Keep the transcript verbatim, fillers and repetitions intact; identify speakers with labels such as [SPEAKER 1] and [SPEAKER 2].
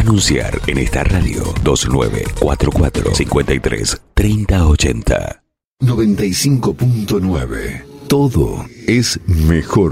[SPEAKER 1] anunciar en esta radio. Dos nueve cuatro cuatro cinco tres tres cero ocho cero. noventa y cinco punto nueve. Todo es mejor.